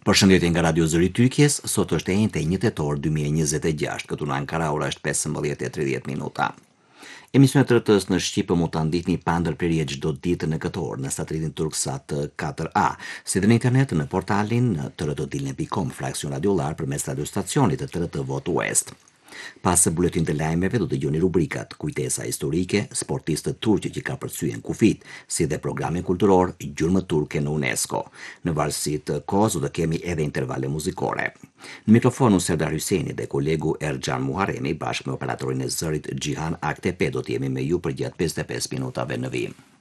Përshëndetje nga Radio Zëri Tyrkjes, sot është e njëjta 1 tetor 2026, këtu në Ankara ora është 15:30 minuta. Emisionet të rëtës në Shqipë mund të ndihni pa ndërprerje çdo ditë në këtë orë në satelitin Turksat 4A, si dhe në internet në portalin trt.diline.com, fraksion radiolar përmes radiostacionit të TRT Vot West. Pas buletin të lajmeve do të dëgjoni rubrikat Kujtesa historike, sportistët turqë që ka përcyen kufit, si dhe programin kulturor Gjurmët turke në UNESCO. Në varësi të kohës do të kemi edhe intervale muzikore. Në mikrofon unë Serdar Hyseni dhe kolegu Erxhan Muharremi bashkë me operatorin e zërit Xhihan Aktepe do të jemi me ju për gjatë 55 minutave në vim.